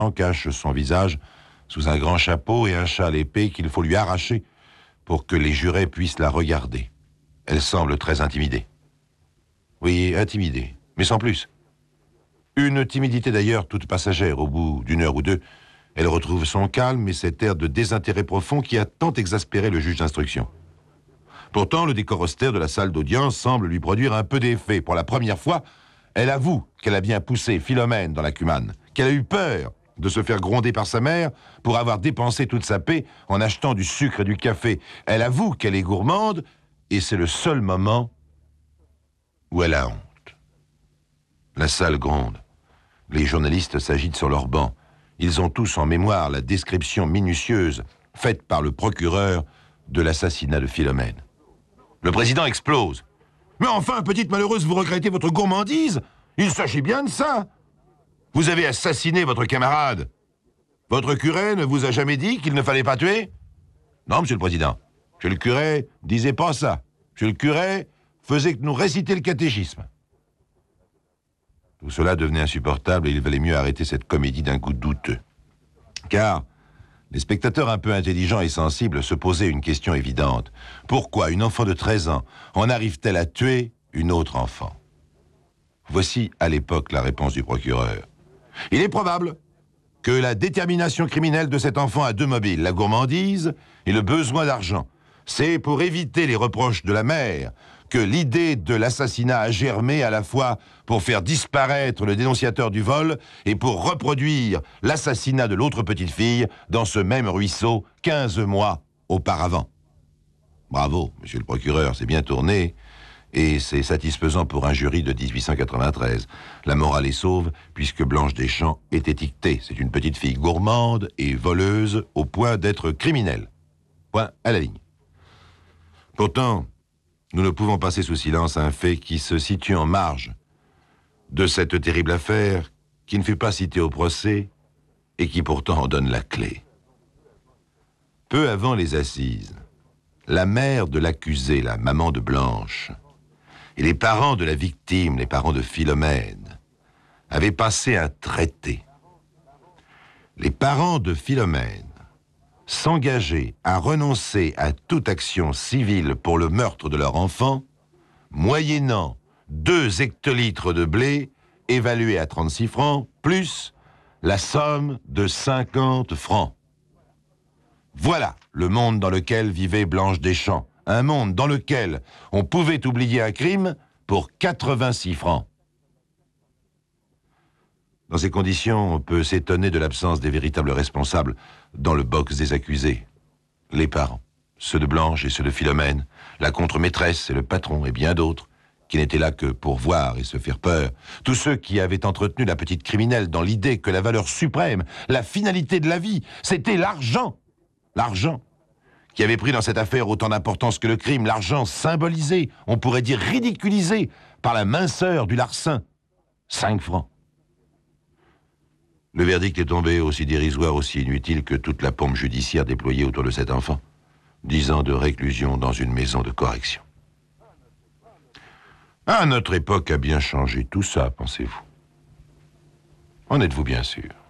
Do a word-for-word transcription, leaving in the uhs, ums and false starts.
en cache son visage sous un grand chapeau et un châle épais qu'il faut lui arracher pour que les jurés puissent la regarder. Elle semble très intimidée. Oui, intimidée, mais sans plus. Une timidité d'ailleurs toute passagère. Au bout d'une heure ou deux, elle retrouve son calme et cet air de désintérêt profond qui a tant exaspéré le juge d'instruction. Pourtant, le décor austère de la salle d'audience semble lui produire un peu d'effet. Pour la première fois, elle avoue qu'elle a bien poussé Philomène dans la cumane, qu'elle a eu peur de se faire gronder par sa mère pour avoir dépensé toute sa paix en achetant du sucre et du café. Elle avoue qu'elle est gourmande et c'est le seul moment où elle a honte. La salle gronde. Les journalistes s'agitent sur leurs bancs. Ils ont tous en mémoire la description minutieuse faite par le procureur de l'assassinat de Philomène. Le président explose. « Mais enfin, petite malheureuse, vous regrettez votre gourmandise? Il s'agit bien de ça. Vous avez assassiné votre camarade. Votre curé ne vous a jamais dit qu'il ne fallait pas tuer? » « Non, monsieur le président. Monsieur le curé disait pas ça. Monsieur le curé faisait que nous réciter le catéchisme. » Tout cela devenait insupportable et il valait mieux arrêter cette comédie d'un goût douteux. Car les spectateurs un peu intelligents et sensibles se posaient une question évidente. Pourquoi une enfant de treize ans en arrive-t-elle à tuer une autre enfant? Voici à l'époque la réponse du procureur. Il est probable que la détermination criminelle de cet enfant a deux mobiles, la gourmandise et le besoin d'argent. C'est pour éviter les reproches de la mère que l'idée de l'assassinat a germé à la fois pour faire disparaître le dénonciateur du vol et pour reproduire l'assassinat de l'autre petite fille dans ce même ruisseau quinze mois auparavant. Bravo, monsieur le procureur, c'est bien tourné et c'est satisfaisant pour un jury de dix-huit cent quatre-vingt-treize. La morale est sauve puisque Blanche Deschamps est étiquetée. C'est une petite fille gourmande et voleuse au point d'être criminelle. Point à la ligne. Pourtant, nous ne pouvons passer sous silence un fait qui se situe en marge de cette terrible affaire, qui ne fut pas citée au procès et qui pourtant en donne la clé. Peu avant les assises, la mère de l'accusé, la maman de Blanche, et les parents de la victime, les parents de Philomène, avaient passé un traité. Les parents de Philomène s'engager à renoncer à toute action civile pour le meurtre de leur enfant, moyennant deux hectolitres de blé évalués à trente-six francs, plus la somme de cinquante francs. Voilà le monde dans lequel vivait Blanche Deschamps, un monde dans lequel on pouvait oublier un crime pour quatre-vingt-six francs. Dans ces conditions, on peut s'étonner de l'absence des véritables responsables dans le box des accusés. Les parents, ceux de Blanche et ceux de Philomène, la contre-maîtresse et le patron et bien d'autres, qui n'étaient là que pour voir et se faire peur. Tous ceux qui avaient entretenu la petite criminelle dans l'idée que la valeur suprême, la finalité de la vie, c'était l'argent. L'argent, qui avait pris dans cette affaire autant d'importance que le crime, l'argent symbolisé, on pourrait dire ridiculisé, par la minceur du larcin. Cinq francs. Le verdict est tombé aussi dérisoire, aussi inutile que toute la pompe judiciaire déployée autour de cet enfant. Dix ans de réclusion dans une maison de correction. Ah, notre époque a bien changé tout ça, pensez-vous. En êtes-vous bien sûr?